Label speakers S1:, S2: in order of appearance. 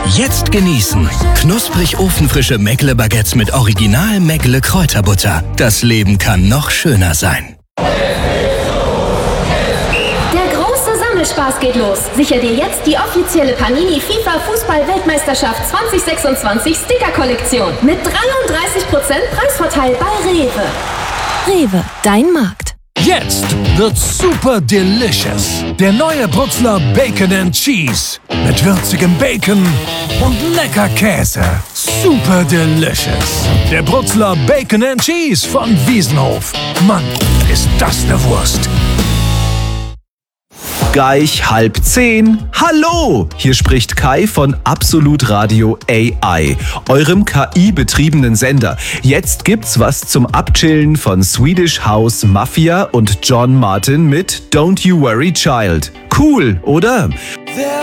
S1: Jetzt genießen. Knusprig ofenfrische Meckle-Baguettes mit Original Meckle Kräuterbutter. Das Leben kann noch schöner sein.
S2: Der große Sammelspaß geht los. Sicher dir jetzt die offizielle Panini FIFA Fußball-Weltmeisterschaft 2026 Sticker-Kollektion mit 33% Preisvorteil bei Rewe. Rewe, dein Markt.
S3: Jetzt wird's super delicious. Der neue Brutzler Bacon and Cheese. Mit würzigem Bacon und lecker Käse. Super delicious. Der Brutzler Bacon and Cheese von Wiesenhof. Mann, ist das eine Wurst.
S4: Gleich 9:30. Hallo! Hier spricht Kai von Absolut Radio AI, eurem KI-betriebenen Sender. Jetzt gibt's was zum Abchillen von Swedish House Mafia und John Martin mit Don't You Worry Child. Cool, oder?